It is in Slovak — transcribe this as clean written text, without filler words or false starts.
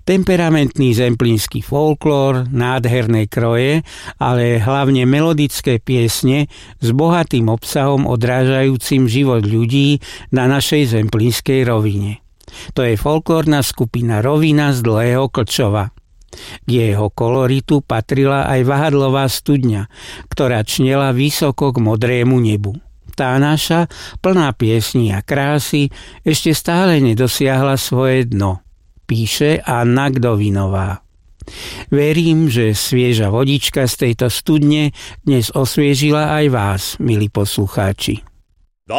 Temperamentný zemplínsky folklór, nádherné kroje, ale hlavne melodické piesne s bohatým obsahom odrážajúcim život ľudí na našej zemplínskej rovine. To je folklórna skupina Rovina z Dlhého Klčova. K jeho koloritu patrila aj Vahadlová studňa, ktorá čnela vysoko k modrému nebu. Tá naša, plná piesní a krásy, ešte stále nedosiahla svoje dno, píše Anna Gdovinová. Verím, že svieža vodička z tejto studne dnes osviežila aj vás, milí poslucháči.